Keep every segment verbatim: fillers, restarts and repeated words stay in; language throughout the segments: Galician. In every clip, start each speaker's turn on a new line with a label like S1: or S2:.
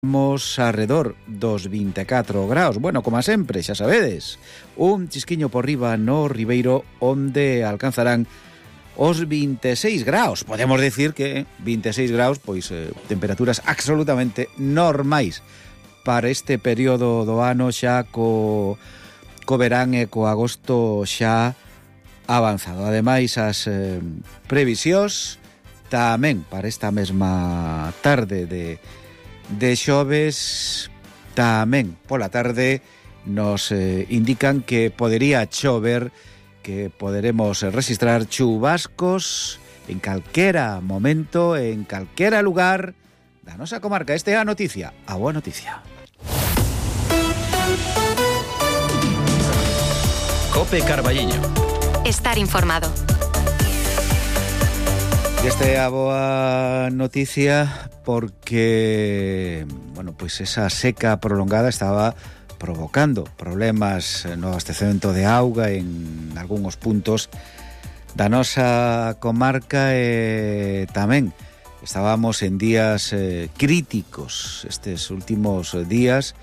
S1: Estamos arredor dos vinte e catro graus. Bueno, como sempre, xa sabedes, un chisquiño por riba no Ribeiro, onde alcanzarán os vinte e seis graus. Podemos decir que vinte e seis graus, pois eh, temperaturas absolutamente normais para este período do ano, xa co, co verán e co agosto xa avanzado. Ademais, as eh, previsións tamén para esta mesma tarde de De xoves tamén pola tarde nos eh, indican que podería chover, que poderemos registrar chubascos en calquera momento, en calquera lugar da nosa comarca. Este é a noticia, a boa noticia.
S2: Cope Carballiño.
S3: Estar informado.
S1: Esta é a boa noticia porque, bueno, pois esa seca prolongada estaba provocando problemas no abastecemento de auga en algúns puntos da nosa comarca e tamén estábamos en días eh, críticos estes últimos días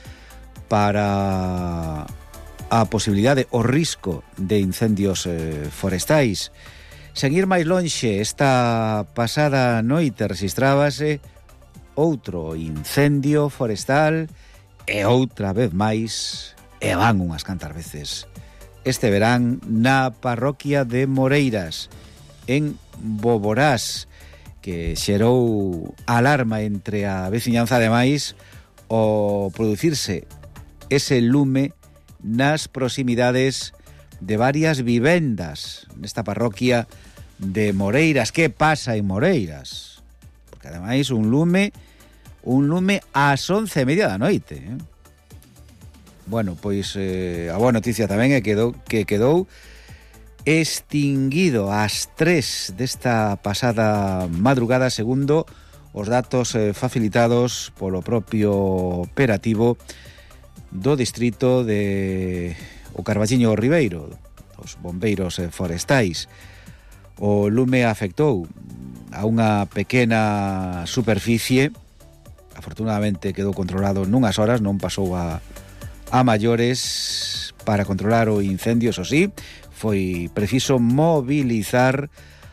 S1: para a posibilidade, o risco de incendios eh, forestais. Sen ir máis lonxe, esta pasada noite rexistrábase outro incendio forestal e outra vez máis, e van unhas cantas veces, este verán na parroquia de Moreiras, en Boborás, que xerou alarma entre a veciñanza. Ademais, o producirse ese lume nas proximidades de varias vivendas nesta parroquia de Moreiras. Que pasa en Moreiras? Porque ademais un lume un lume ás once e media da noite, eh? Bueno, pois eh, a boa noticia tamén é que quedou, que quedou extinguido ás tres desta pasada madrugada, segundo os datos eh, facilitados polo propio operativo do distrito de o Carballiño Ribeiro, os bombeiros eh, forestais. O lume afectou a unha pequena superficie, afortunadamente quedou controlado nunhas horas, non pasou a, a maiores. Para controlar o incendio, eso sí, foi preciso mobilizar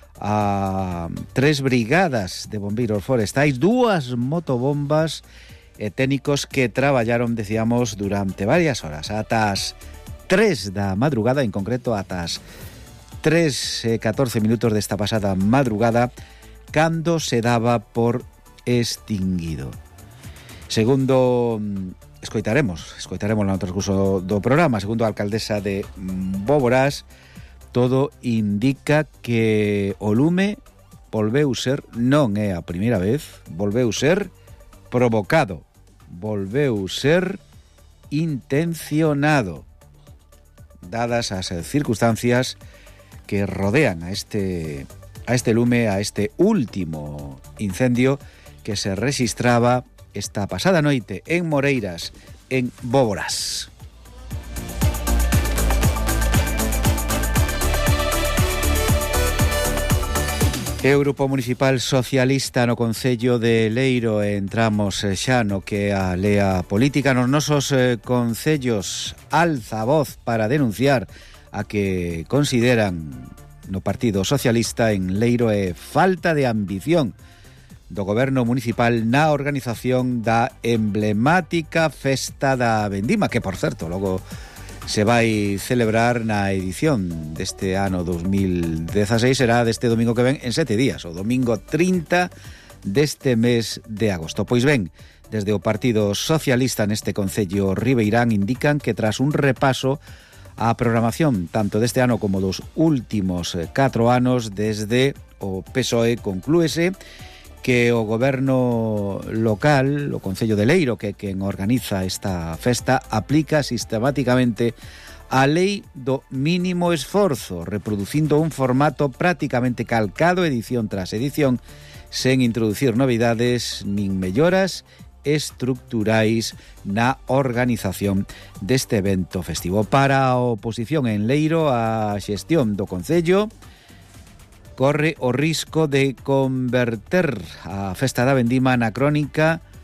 S1: a tres brigadas de bombeiros forestais, dúas motobombas e técnicos que traballaron, decíamos, durante varias horas, ata as tres da madrugada, en concreto ata as tres e catorce minutos desta pasada madrugada, cando se daba por extinguido. Segundo, escoitaremos, escoitaremos no transcurso do programa, segundo a alcaldesa de Boborás, todo indica que o lume volveu ser, non é a primeira vez, volveu ser provocado, volveu ser intencionado, dadas as circunstancias que rodean a este, a este lume, a este último incendio que se registraba esta pasada noite en Moreiras, en Boborás. E o Grupo Municipal Socialista no Concello de Leiro, entramos xa no que a lea política. Nos nosos eh, concellos alza a voz para denunciar a que consideran no Partido Socialista en Leiro é falta de ambición do goberno municipal na organización da emblemática Festa da Vendima, que, por certo, logo se vai celebrar na edición deste ano dos mil dieciséis, será deste domingo que ven en sete días, o domingo trinta deste mes de agosto. Pois ben, desde o Partido Socialista neste concello ribeirán indican que tras un repaso a programación tanto deste ano como dos últimos catro anos desde o P S O E, conclúese que o goberno local, o Concello de Leiro, que é quen organiza esta festa, aplica sistemáticamente a lei do mínimo esforzo, reproducindo un formato prácticamente calcado edición tras edición, sen introducir novidades nin melloras estructurais na organización deste evento festivo. Para a oposición en Leiro, a xestión do Concello corre o risco de converter a Festa da Vendima na crónica